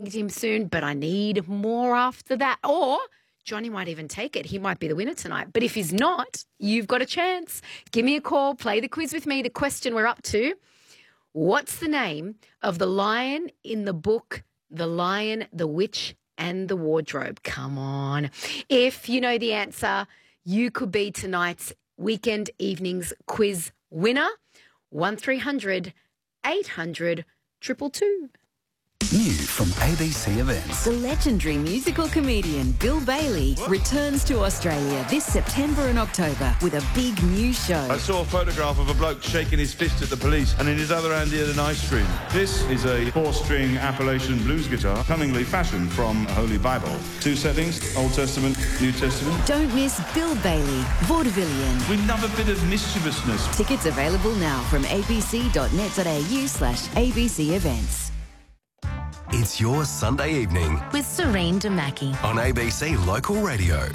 to him soon, but I need more after that. Or Johnny might even take it. He might be the winner tonight. But if he's not, you've got a chance. Give me a call. Play the quiz with me. The question we're up to: what's the name of the lion in the book The Lion, the Witch and the Wardrobe? Come on. If you know the answer, you could be tonight's Weekend Evenings quiz winner. 1300 800 222. New from ABC Events. The legendary musical comedian Bill Bailey returns to Australia this September and October with a big new show. I saw a photograph of a bloke shaking his fist at the police and in his other hand he had an ice cream. This is a 4-string Appalachian blues guitar, cunningly fashioned from Holy Bible. 2 settings, Old Testament, New Testament. Don't miss Bill Bailey, Vaudevillian. We love a bit of mischievousness. Tickets available now from abc.net.au/ABC Events. It's your Sunday evening with Serene Damaki on ABC Local Radio.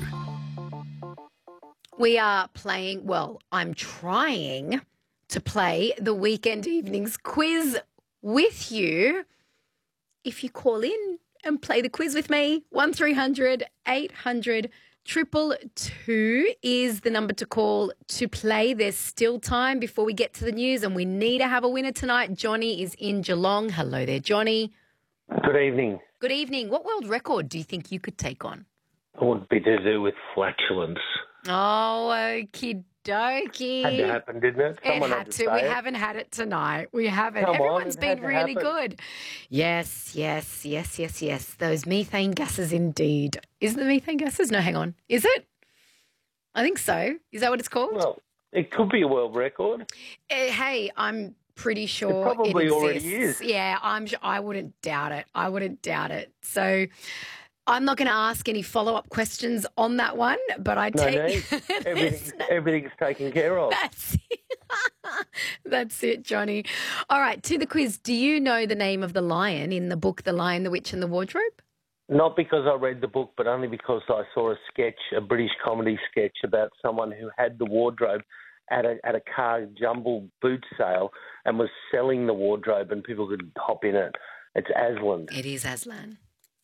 We are playing, I'm trying to play the Weekend Evenings quiz with you. If you call in and play the quiz with me, 1300 800 222 is the number to call to play. There's still time before we get to the news, and we need to have a winner tonight. Johnny is in Geelong. Hello there, Johnny. Good evening. Good evening. What world record do you think you could take on? It would be to do with flatulence. Oh, okie dokie. Had to happen, didn't it? It had to. We haven't had it tonight. We haven't. Everyone's been really good. Yes. Those methane gases indeed. Isn't the methane gases? No, hang on. Is it? I think so. Is that what it's called? Well, it could be a world record. Hey, I'm pretty sure it probably exists. already is. Yeah, I wouldn't doubt it. So I'm not going to ask any follow-up questions on that one, but everything's taken care of. That's it. That's it, Johnny. All right, to the quiz. Do you know the name of the lion in the book The Lion, the Witch and the Wardrobe? Not because I read the book, but only because I saw a British comedy sketch about someone who had the wardrobe at a car jumble boot sale and was selling the wardrobe and people could hop in it. It's Aslan. It is Aslan.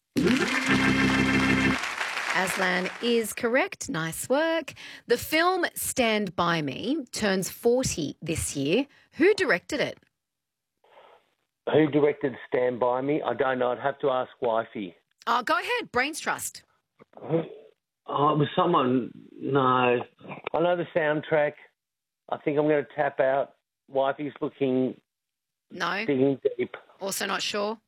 Aslan is correct. Nice work. The film Stand By Me turns 40 this year. Who directed it? Who directed Stand By Me? I don't know. I'd have to ask Wifey. Oh, go ahead. Brains Trust. Oh, it was someone. No. I know the soundtrack. I think I'm going to tap out. Wifey's looking. No. Digging deep. Also not sure.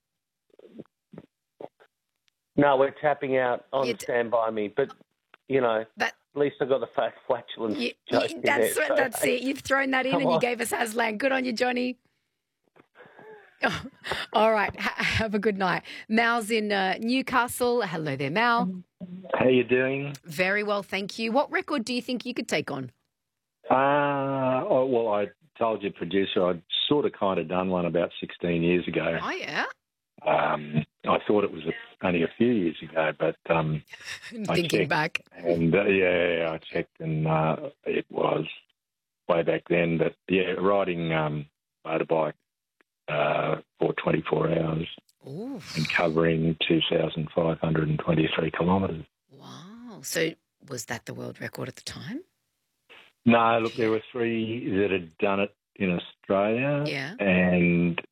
No, we're tapping out on Stand By Me. But, at least I got the flatulence joke in there. That's it. You've thrown that in and you gave us Aslan. Good on you, Johnny. Oh, all right. Have a good night. Mal's in Newcastle. Hello there, Mal. How you doing? Very well, thank you. What record do you think you could take on? Well, I told you, producer, I'd sort of kind of done one about 16 years ago. Oh, yeah? I thought it was only a few years ago, but thinking back. And, I checked, and it was way back then. But, riding motorbike for 24 hours. Oof. And covering 2,523 kilometres. Wow. So was that the world record at the time? No, look, there were 3 that had done it in Australia. Yeah. And,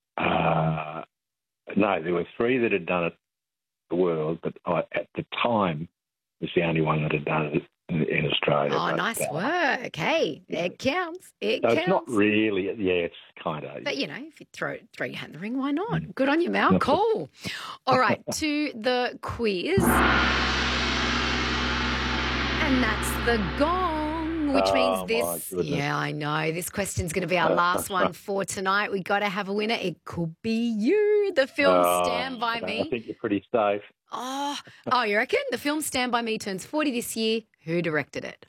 no, there were 3 that had done it in the world, but at the time was the only one that had done it in Australia. Oh, nice work. Hey, it counts. It counts. It's not really, it's kind of. But, if you throw your hat in the ring, why not? Good on you, Mal. Cool. All right, to the quiz. And that's the gong, which means this. Yeah, I know. This question's going to be our last one for tonight. We got to have a winner. It could be you. The film Stand By Me. I think you're pretty safe. Oh, you reckon? The film Stand By Me turns 40 this year. Who directed it?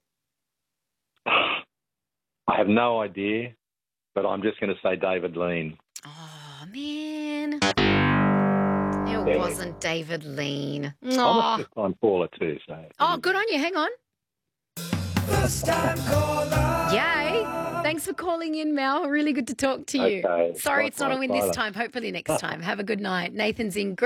I have no idea, but I'm just going to say David Lean. Oh, man. It wasn't David Lean. I'm a first-time caller too. So. Oh, good on you. Hang on. First-time caller. Yay. Thanks for calling in, Mel. Really good to talk to you. Okay. Sorry it's not a win this time. Hopefully next time. Have a good night. Nathan's in.